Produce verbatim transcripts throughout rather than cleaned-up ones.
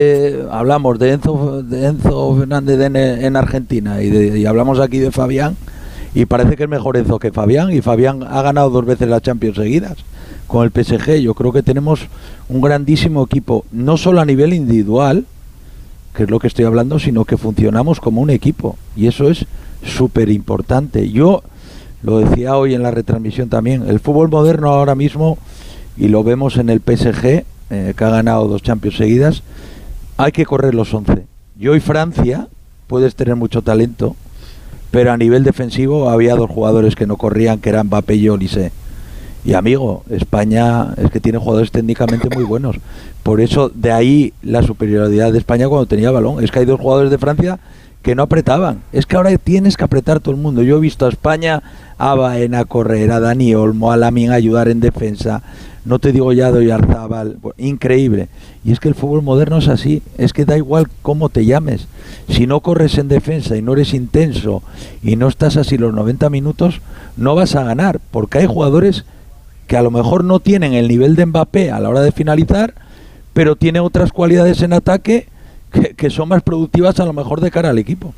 Eh, hablamos de Enzo, de Enzo Fernández en, en Argentina y, de, y hablamos aquí de Fabián y parece que es mejor Enzo que Fabián, y Fabián ha ganado dos veces la Champions seguidas con el P S G. Yo creo que tenemos un grandísimo equipo, no solo a nivel individual, que es lo que estoy hablando, sino que funcionamos como un equipo, y eso es súper importante. Yo lo decía hoy en la retransmisión también, el fútbol moderno ahora mismo, y lo vemos en el P S G, eh, que ha ganado dos Champions seguidas, hay que correr los once. Y hoy Francia, puedes tener mucho talento, pero a nivel defensivo había dos jugadores que no corrían, que eran Mbappé y Olise. Y amigo, España es que tiene jugadores técnicamente muy buenos. Por eso, de ahí la superioridad de España cuando tenía balón. Es que hay dos jugadores de Francia que no apretaban. Es que ahora tienes que apretar todo el mundo. Yo he visto a España, a Baena a correr, a Dani Olmo, a Lamine a ayudar en defensa. No te digo ya de Oyarzábal. Increíble. Y es que el fútbol moderno es así. Es que da igual cómo te llames. Si no corres en defensa y no eres intenso y no estás así los noventa minutos, no vas a ganar. Porque hay jugadores que a lo mejor no tienen el nivel de Mbappé a la hora de finalizar, pero tienen otras cualidades en ataque que, que son más productivas a lo mejor de cara al equipo.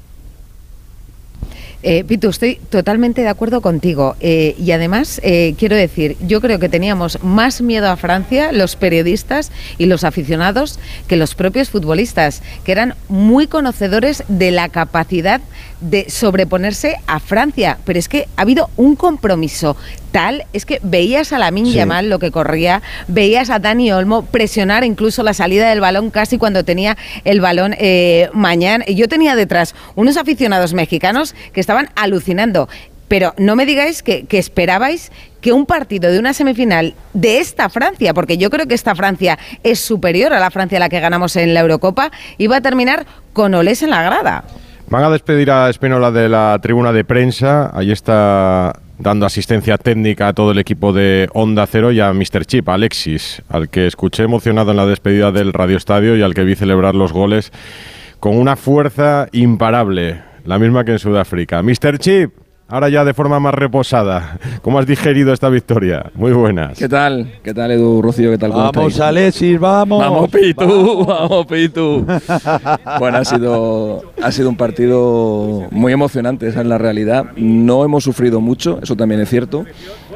Eh, Pitu, estoy totalmente de acuerdo contigo, eh, y además eh, quiero decir, yo creo que teníamos más miedo a Francia, los periodistas y los aficionados, que los propios futbolistas, que eran muy conocedores de la capacidad de sobreponerse a Francia, pero es que ha habido un compromiso tal, es que veías a Lamine sí. Yamal lo que corría, veías a Dani Olmo presionar incluso la salida del balón casi cuando tenía el balón eh, mañana. Yo tenía detrás unos aficionados mexicanos que estaban alucinando, pero no me digáis que, que esperabais que un partido de una semifinal de esta Francia, porque yo creo que esta Francia es superior a la Francia a la que ganamos en la Eurocopa, iba a terminar con olés en la grada. Van a despedir a Spínola de la tribuna de prensa. Ahí está dando asistencia técnica a todo el equipo de Onda Cero y a míster Chip, a Alexis, al que escuché emocionado en la despedida del Radio Estadio y al que vi celebrar los goles con una fuerza imparable, la misma que en Sudáfrica. míster Chip, ahora ya de forma más reposada, ¿cómo has digerido esta victoria? Muy buenas. ¿Qué tal? ¿Qué tal, Edu, Rocío? ¿Qué tal? ¿Cómo Vamos, estáis? Alexis, vamos. Vamos, Pitu, vamos, vamos Pitu. Bueno, ha sido, ha sido un partido muy emocionante, esa es la realidad. No hemos sufrido mucho, eso también es cierto.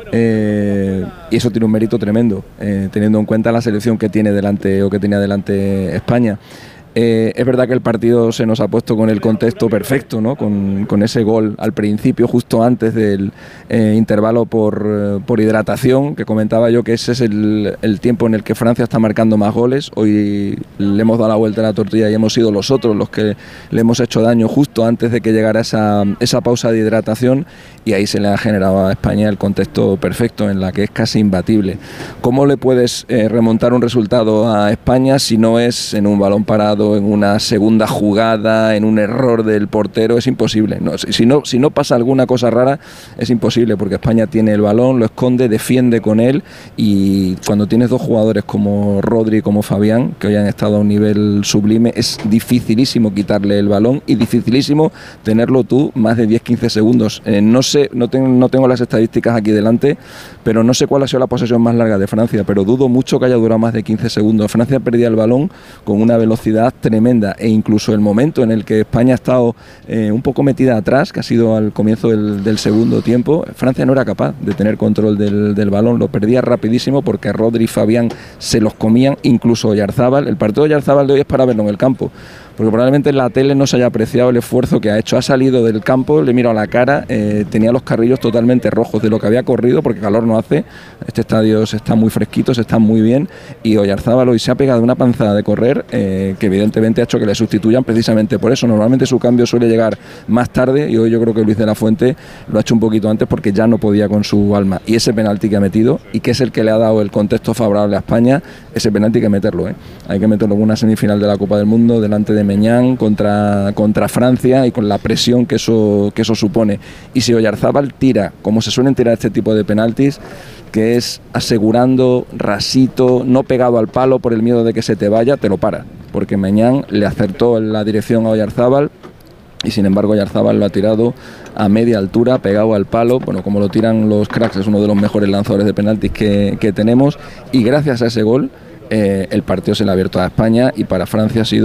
Eh, y eso tiene un mérito tremendo, eh, teniendo en cuenta la selección que tiene delante o que tenía delante España. Eh, es verdad que el partido se nos ha puesto con el contexto perfecto, ¿no? Con, con ese gol al principio, justo antes del eh, intervalo por, eh, por hidratación, que comentaba yo que ese es el, el tiempo en el que Francia está marcando más goles. Hoy le hemos dado la vuelta a la tortilla y hemos sido los otros los que le hemos hecho daño justo antes de que llegara esa, esa pausa de hidratación, y ahí se le ha generado a España el contexto perfecto en la que es casi imbatible. ¿Cómo le puedes eh, remontar un resultado a España si no es en un balón parado, en una segunda jugada, en un error del portero? Es imposible. No, si, no, si no pasa alguna cosa rara, es imposible, porque España tiene el balón, lo esconde, defiende con él, y cuando tienes dos jugadores como Rodri y como Fabián, que hoy han estado a un nivel sublime, es dificilísimo quitarle el balón y dificilísimo tenerlo tú más de diez a quince segundos. Eh, no sé, no tengo, no tengo las estadísticas aquí delante, pero no sé cuál ha sido la posesión más larga de Francia, pero dudo mucho que haya durado más de quince segundos. Francia perdía el balón con una velocidad tremenda, e incluso el momento en el que España ha estado eh, un poco metida atrás, que ha sido al comienzo del, del segundo tiempo, Francia no era capaz de tener control del, del balón, lo perdía rapidísimo porque Rodri y Fabián se los comían, incluso Oyarzábal. El partido de Oyarzábal de hoy es para verlo en el campo, porque probablemente en la tele no se haya apreciado el esfuerzo que ha hecho. Ha salido del campo, le miro a la cara, eh, tenía los carrillos totalmente rojos de lo que había corrido, porque calor no hace, este estadio se está muy fresquito, se está muy bien, y Oyarzábal hoy se ha pegado una panzada de correr, eh, que evidentemente ha hecho que le sustituyan precisamente por eso. Normalmente su cambio suele llegar más tarde, y hoy yo creo que Luis de la Fuente lo ha hecho un poquito antes porque ya no podía con su alma. Y ese penalti que ha metido, y que es el que le ha dado el contexto favorable a España, ese penalti hay que meterlo, ¿eh? Hay que meterlo en una semifinal de la Copa del Mundo delante de Meñán contra, contra Francia, y con la presión que eso, que eso supone. Y si Oyarzábal tira como se suelen tirar este tipo de penaltis, que es asegurando, rasito, no pegado al palo por el miedo de que se te vaya, te lo para, porque Meñán le acertó en la dirección a Oyarzábal, y sin embargo Oyarzábal lo ha tirado a media altura, pegado al palo. Bueno, como lo tiran los cracks, es uno de los mejores lanzadores de penaltis que, que tenemos, y gracias a ese gol eh, el partido se le ha abierto a España, y para Francia ha sido